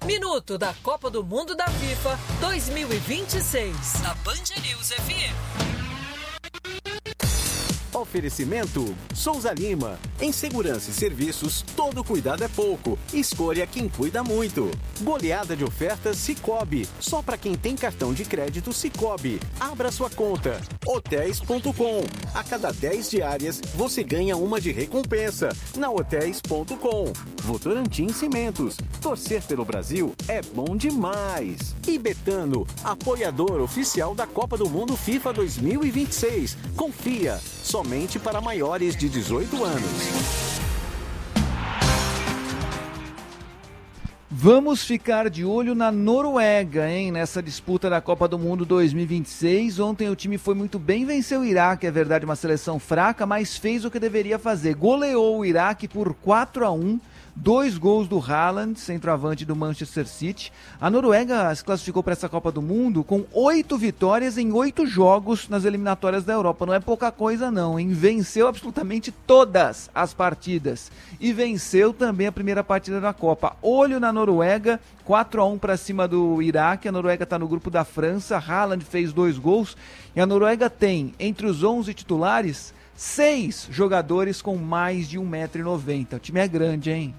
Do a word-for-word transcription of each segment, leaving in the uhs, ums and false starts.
Minuto da Copa do Mundo da FIFA dois mil e vinte e seis, na Band News F M. Oferecimento Souza Lima. Em segurança e serviços, todo cuidado é pouco. Escolha quem cuida muito. Goleada de ofertas Sicoob. Só para quem tem cartão de crédito Sicoob. Abra sua conta. Hotéis ponto com. A cada dez diárias, você ganha uma de recompensa. Na Hotéis ponto com. Votorantim Cimentos. Torcer pelo Brasil é bom demais. E Betano, apoiador oficial da Copa do Mundo FIFA dois mil e vinte e seis. Confia. Somente para maiores de dezoito anos. Vamos ficar de olho na Noruega, hein? Nessa disputa da Copa do Mundo dois mil e vinte e seis. Ontem o time foi muito bem, venceu o Iraque, é verdade, uma seleção fraca, mas fez o que deveria fazer. Goleou o Iraque por quatro a um. Dois gols do Haaland, centroavante do Manchester City. A Noruega se classificou para essa Copa do Mundo com oito vitórias em oito jogos nas eliminatórias da Europa. Não é pouca coisa não, hein? Venceu absolutamente todas as partidas. E venceu também a primeira partida da Copa. Olho na Noruega, quatro a um para cima do Iraque. A Noruega está no grupo da França. Haaland fez dois gols. E a Noruega tem, entre os onze titulares, seis jogadores com mais de um metro e noventa. O time é grande, hein?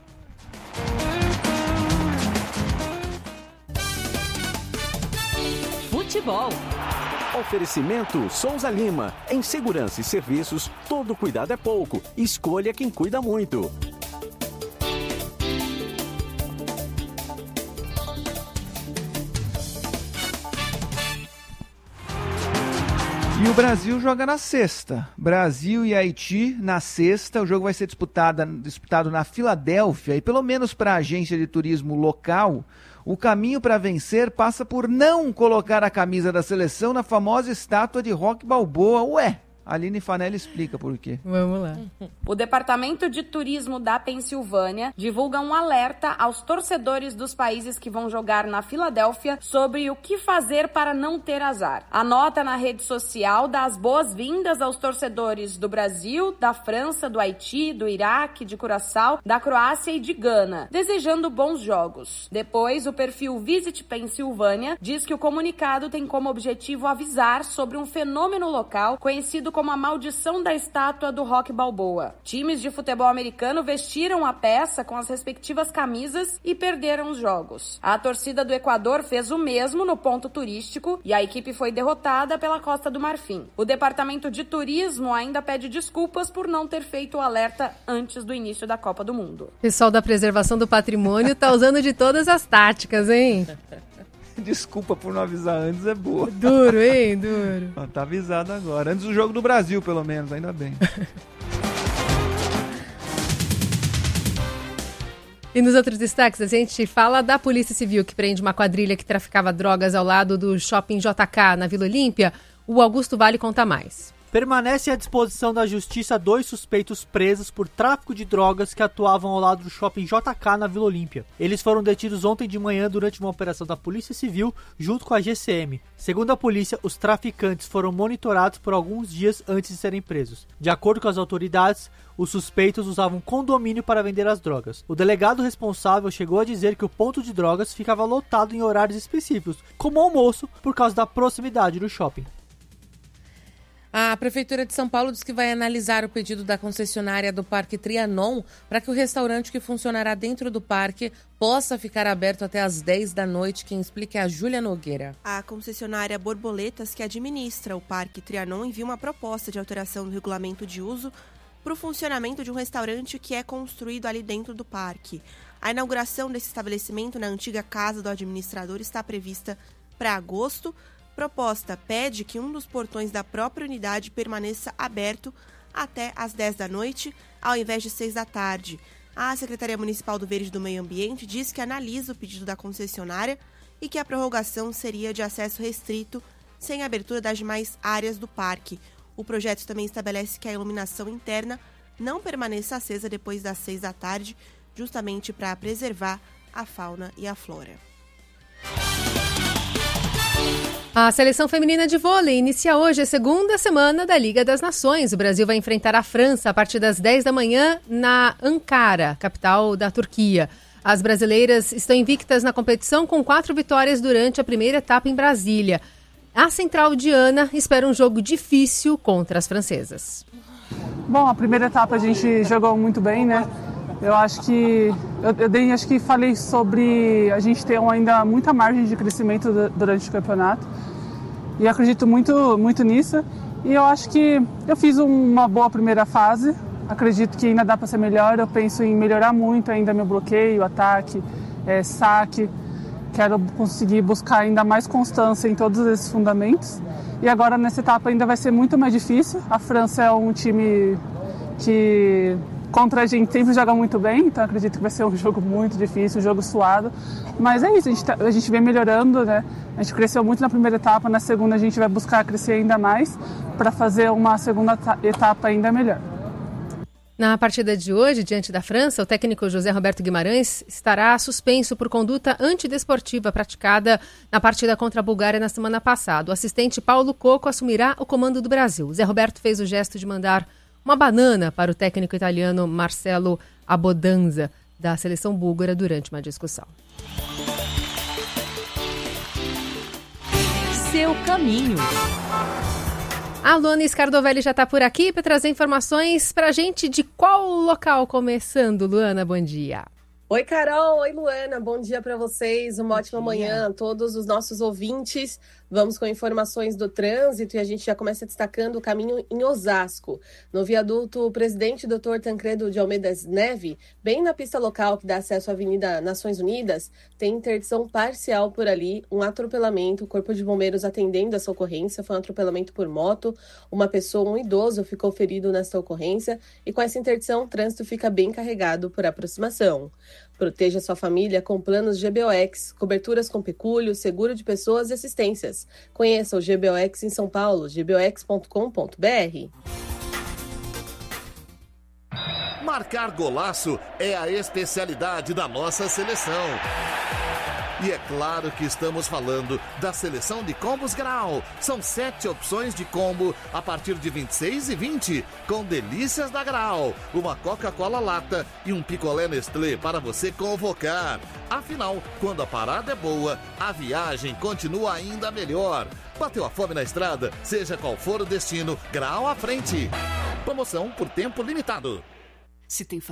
Futebol. Oferecimento Souza Lima. Em segurança e serviços, todo cuidado é pouco. Escolha quem cuida muito. E o Brasil joga na sexta. Brasil e Haiti na sexta. O jogo vai ser disputado, disputado na Filadélfia. E pelo menos para a agência de turismo local, o caminho para vencer passa por não colocar a camisa da seleção na famosa estátua de Rocky Balboa. Ué, a Aline Fanelli explica por quê. Vamos lá. O Departamento de Turismo da Pensilvânia divulga um alerta aos torcedores dos países que vão jogar na Filadélfia sobre o que fazer para não ter azar. A nota na rede social dá as boas-vindas aos torcedores do Brasil, da França, do Haiti, do Iraque, de Curaçao, da Croácia e de Gana, desejando bons jogos. Depois, o perfil Visit Pensilvânia diz que o comunicado tem como objetivo avisar sobre um fenômeno local conhecido como a maldição da estátua do Rocky Balboa. Times de futebol americano vestiram a peça com as respectivas camisas e perderam os jogos. A torcida do Equador fez o mesmo no ponto turístico e a equipe foi derrotada pela Costa do Marfim. O Departamento de Turismo ainda pede desculpas por não ter feito o alerta antes do início da Copa do Mundo. O pessoal da preservação do patrimônio tá usando de todas as táticas, hein? Desculpa por não avisar antes, é boa. Duro, hein? Duro. Ó, tá avisado agora. Antes do jogo do Brasil, pelo menos, ainda bem. E nos outros destaques, a gente fala da Polícia Civil, que prende uma quadrilha que traficava drogas ao lado do Shopping J K na Vila Olímpia. O Augusto Vale conta mais. Permanece à disposição da Justiça dois suspeitos presos por tráfico de drogas que atuavam ao lado do Shopping J K na Vila Olímpia. Eles foram detidos ontem de manhã durante uma operação da Polícia Civil junto com a G C M. Segundo a polícia, os traficantes foram monitorados por alguns dias antes de serem presos. De acordo com as autoridades, os suspeitos usavam condomínio para vender as drogas. O delegado responsável chegou a dizer que o ponto de drogas ficava lotado em horários específicos, como almoço, por causa da proximidade do shopping. A Prefeitura de São Paulo diz que vai analisar o pedido da concessionária do Parque Trianon para que o restaurante que funcionará dentro do parque possa ficar aberto até às dez da noite. Quem explica é a Júlia Nogueira. A concessionária Borboletas, que administra o Parque Trianon, enviou uma proposta de alteração do regulamento de uso para o funcionamento de um restaurante que é construído ali dentro do parque. A inauguração desse estabelecimento na antiga casa do administrador está prevista para agosto. Proposta pede que um dos portões da própria unidade permaneça aberto até às dez da noite, ao invés de seis da tarde. A Secretaria Municipal do Verde e do Meio Ambiente diz que analisa o pedido da concessionária e que a prorrogação seria de acesso restrito, sem abertura das demais áreas do parque. O projeto também estabelece que a iluminação interna não permaneça acesa depois das seis da tarde, justamente para preservar a fauna e a flora. A seleção feminina de vôlei inicia hoje a segunda semana da Liga das Nações. O Brasil vai enfrentar a França a partir das dez da manhã na Ankara, capital da Turquia. As brasileiras estão invictas na competição com quatro vitórias durante a primeira etapa em Brasília. A Central Diana espera um jogo difícil contra as francesas. Bom, a primeira etapa a gente jogou muito bem, né? Eu acho que eu, eu dei, acho que falei sobre a gente ter ainda muita margem de crescimento durante o campeonato e acredito muito, muito nisso. E eu acho que eu fiz uma boa primeira fase. Acredito que ainda dá para ser melhor. Eu penso em melhorar muito ainda meu bloqueio, ataque, é, saque. Quero conseguir buscar ainda mais constância em todos esses fundamentos. E agora nessa etapa ainda vai ser muito mais difícil. A França é um time que contra a gente sempre joga muito bem, então acredito que vai ser um jogo muito difícil, um jogo suado. Mas é isso, a gente, tá, a gente vem melhorando, né? A gente cresceu muito na primeira etapa, na segunda a gente vai buscar crescer ainda mais para fazer uma segunda etapa ainda melhor. Na partida de hoje, diante da França, o técnico José Roberto Guimarães estará suspenso por conduta antidesportiva praticada na partida contra a Bulgária na semana passada. O assistente Paulo Coco assumirá o comando do Brasil. Zé Roberto fez o gesto de mandar uma banana para o técnico italiano Marcelo Abodanza, da seleção búlgara, durante uma discussão. Seu caminho. A Luana Scardovelli já está por aqui para trazer informações para a gente de qual local começando. Luana, bom dia. Oi, Carol. Oi, Luana. Bom dia para vocês. Uma bom ótima dia. Manhã a todos os nossos ouvintes. Vamos com informações do trânsito e a gente já começa destacando o caminho em Osasco. No viaduto o presidente doutor Tancredo de Almeida Neve, bem na pista local que dá acesso à Avenida Nações Unidas, tem interdição parcial por ali, um atropelamento, o Corpo de Bombeiros atendendo essa ocorrência, foi um atropelamento por moto, uma pessoa, um idoso, ficou ferido nessa ocorrência e com essa interdição o trânsito fica bem carregado por aproximação. Proteja sua família com planos G B O X, coberturas com pecúlio, seguro de pessoas e assistências. Conheça o G B O X em São Paulo, g b o x ponto com ponto b r. Marcar golaço é a especialidade da nossa seleção. E é claro que estamos falando da seleção de combos Grau. São sete opções de combo a partir de vinte e seis e vinte, com delícias da Grau, uma Coca-Cola lata e um picolé Nestlé para você convocar. Afinal, quando a parada é boa, a viagem continua ainda melhor. Bateu a fome na estrada? Seja qual for o destino, Grau à frente. Promoção por tempo limitado. Se tem